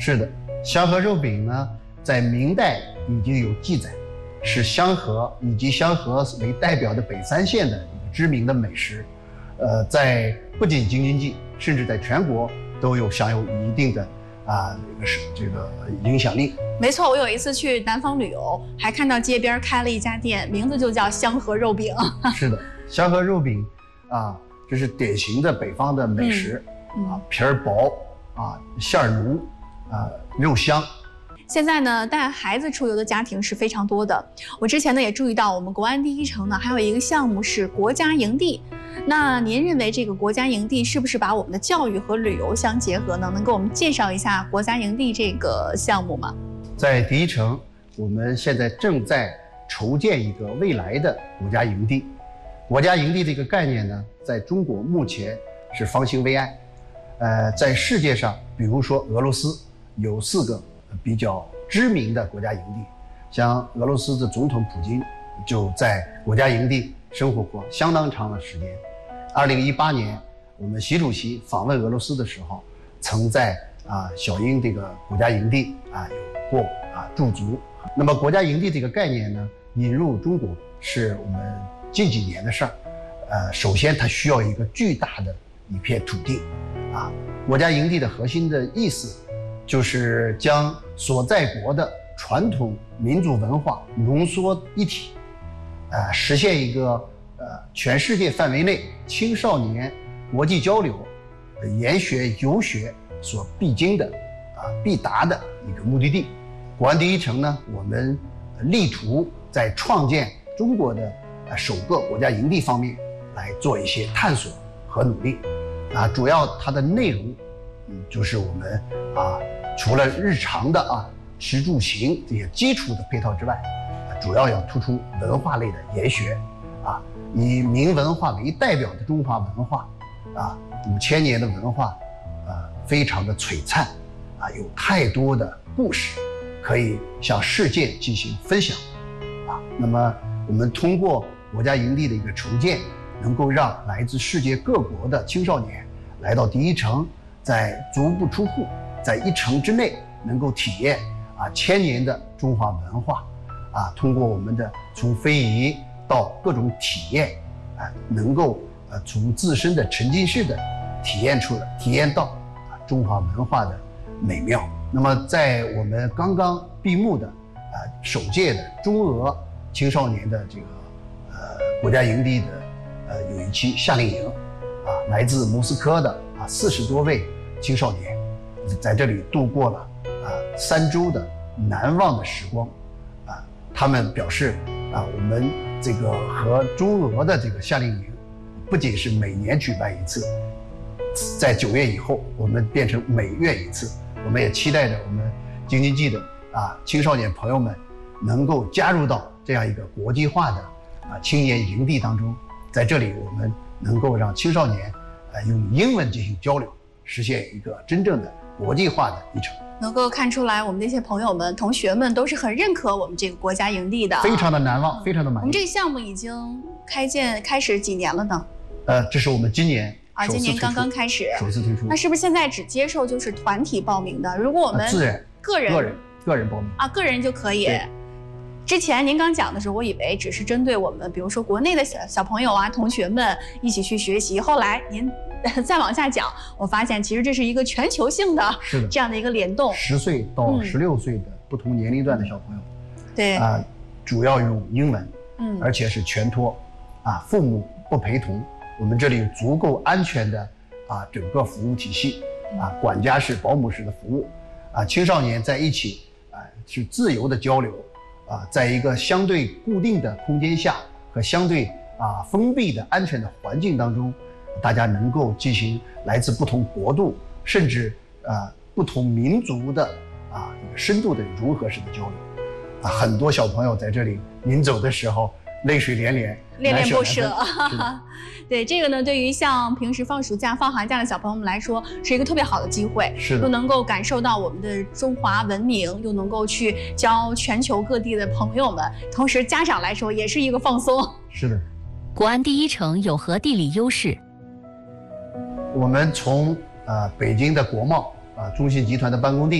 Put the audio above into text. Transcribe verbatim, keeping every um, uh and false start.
是的，香河肉饼呢，在明代已经有记载，是香河以及香河为代表的北三县的一个知名的美食。呃，在不仅京津冀，甚至在全国都有享有一定的啊这个是这个影响力。 没错，我有一次去南方旅游，还看到街边开了一家店，名字就叫香河肉饼。 是的，香河肉饼啊，这是典型的北方的美食、嗯嗯、啊，皮儿薄啊，馅儿浓啊，肉香。 现在呢，带孩子出游的家庭是非常多的。我之前呢也注意到，我们国安第一城呢还有一个项目是国家营地。那您认为这个国家营地是不是把我们的教育和旅游相结合呢？能给我们介绍一下国家营地这个项目吗？ 在第一城，我们现在正在筹建一个未来的国家营地。国家营地这个概念呢，在中国目前是方兴未艾。呃，在世界上，比如说俄罗斯有四个比较知名的国家营地，像俄罗斯的总统普京就在国家营地生活过相当长的时间。二零一八年，我们习主席访问俄罗斯的时候，曾在啊小英这个国家营地啊有过啊驻足。那么国家营地这个概念呢，引入中国是我们近几年的事儿。呃，首先它需要一个巨大的一片土地，啊，国家营地的核心的意思就是将所在国的传统民族文化浓缩一体，呃，实现一个呃全世界范围内青少年国际交流、呃、研学游学所必经的啊必达的一个目的地。国安第一城呢，我们力图在创建中国的呃首个国家营地方面来做一些探索和努力。啊，主要它的内容，嗯，就是我们啊，除了日常的啊食住行这些基础的配套之外，啊、主要要突出文化类的研学，啊，以明文化为代表的中华文化，啊，五千年的文化，啊，非常的璀璨，啊，有太多的故事可以向世界进行分享，啊，那么我们通过国家营地的一个筹建，能够让来自世界各国的青少年来到第一城，在足不出户，在一城之内能够体验啊千年的中华文化，啊，通过我们的从非遗到各种体验，啊，能够呃从自身的沉浸式的体验出来，体验到啊中华文化的美妙。那么在我们刚刚闭幕的啊首届的中俄青少年的这个呃国家营地的呃有一期夏令营，啊，来自莫斯科的啊四十多位青少年，在这里度过了啊三周的难忘的时光，啊，他们表示啊，我们这个和中俄的这个夏令营，不仅是每年举办一次，在九月以后，我们变成每月一次。我们也期待着我们京津冀的啊青少年朋友们能够加入到这样一个国际化的啊青年营地当中，在这里我们能够让青少年啊用英文进行交流，实现一个真正的国际化的一城。 能够看出来，我们那些朋友们、同学们都是很认可我们这个国家营地的， 非常的难忘，非常的满意。 我们这个项目已经开建开始几年了呢？ 呃，这是我们今年。 啊，今年刚刚开始， 首次推出。 那是不是现在只接受就是团体报名的？如果我们自然个人个人个人报名啊，个人就可以。之前您刚讲的时候，我以为只是针对我们，比如说国内的小小朋友啊、同学们一起去学习。后来您再往下讲，我发现其实这是一个全球性的这样的一个联动。 十岁到十六岁的不同年龄段的小朋友， 嗯、对啊、呃，主要用英文， 嗯， 而且是全托，啊，父母不陪同。我们这里有足够安全的啊整个服务体系，啊管家式、保姆式的服务，啊青少年在一起啊是自由的交流，啊在一个相对固定的空间下和相对啊封闭的安全的环境当中，大家能够进行来自不同国度甚至啊不同民族的啊一个深度的融合式的交流，啊很多小朋友在这里临走的时候泪水连连， 恋恋不舍。对这个呢，对于像平时放暑假、放寒假的小朋友们来说，是一个特别好的机会， 是的， 又能够感受到我们的中华文明，又能够去教全球各地的朋友们，同时家长来说也是一个放松。 是的。 国安第一城有何地理优势？ 我们从呃北京的国贸啊中信集团的办公地。